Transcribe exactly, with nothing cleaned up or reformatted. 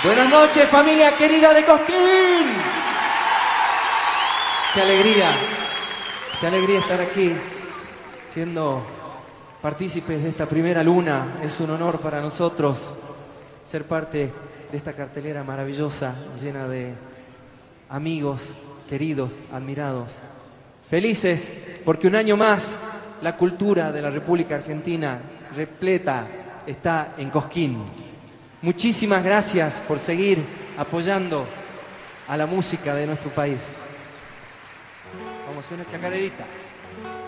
Buenas noches, familia querida de Cosquín. Qué alegría, qué alegría estar aquí, siendo partícipes de esta primera luna. Es un honor para nosotros ser parte de esta cartelera maravillosa, llena de amigos, queridos, admirados. Felices porque un año más la cultura de la República Argentina repleta está en Cosquín. Muchísimas gracias por seguir apoyando a la música de nuestro país. Vamos a hacer una chacarerita.